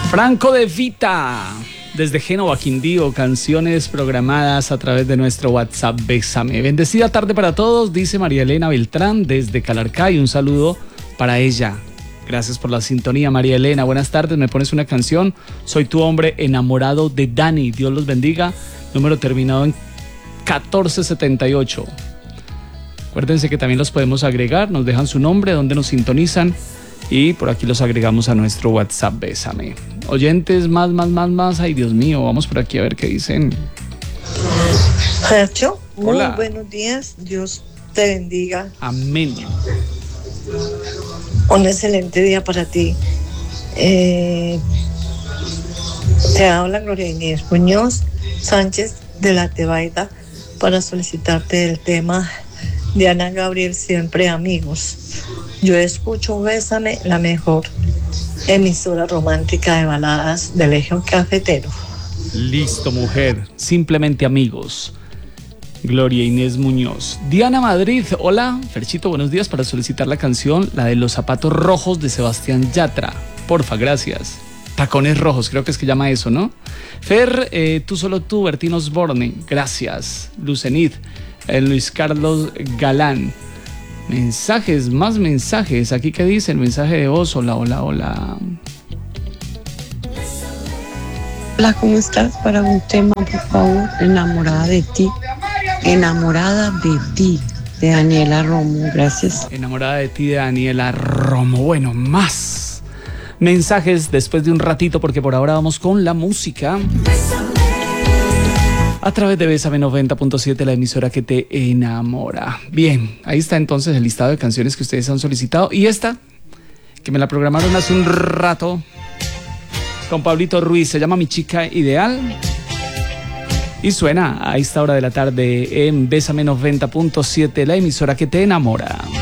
Franco De Vita, desde Génova, Quindío, canciones programadas a través de nuestro WhatsApp Bésame. Bendecida tarde para todos, dice María Elena Beltrán desde Calarcá, y un saludo para ella. Gracias por la sintonía, María Elena. Buenas tardes, me pones una canción. Soy tu hombre enamorado de Dani. Dios los bendiga. Número terminado en 1478. Acuérdense que también los podemos agregar. Nos dejan su nombre, dónde nos sintonizan, y por aquí los agregamos a nuestro WhatsApp Bésame. Oyentes, más. Ay, Dios mío, vamos por aquí a ver qué dicen. Nacho, muy hola. Buenos días. Dios te bendiga. Amén. Un excelente día para ti. Te habla Gloria Inés Muñoz Sánchez de La Tebaida para solicitarte el tema de Ana Gabriel, Siempre Amigos. Yo escucho Bésame, la mejor emisora romántica de baladas del Eje Cafetero. Listo, mujer. Simplemente amigos. Gloria Inés Muñoz. Diana Madrid, hola. Ferchito, buenos días, para solicitar la canción, la de Los Zapatos Rojos de Sebastián Yatra. Porfa, gracias. Tacones Rojos, creo que es que llama eso, ¿no? Fer, Tú Solo Tú, Bertín Osborne, gracias. Lucenid, Luis Carlos Galán. Mensajes, más mensajes. Aquí, ¿qué dice el mensaje de voz? Hola. Hola, ¿cómo estás? Para un tema, por favor. Enamorada de ti. Enamorada de ti, de Daniela Romo. Gracias. Enamorada de ti, de Daniela Romo. Bueno, más mensajes después de un ratito, porque por ahora vamos con la música. A través de Bésame 90.7, la emisora que te enamora. Bien, ahí está entonces el listado de canciones que ustedes han solicitado. Y esta, que me la programaron hace un rato, con Pablito Ruiz, se llama Mi Chica Ideal. Y suena a esta hora de la tarde en Bésame 90.7, la emisora que te enamora.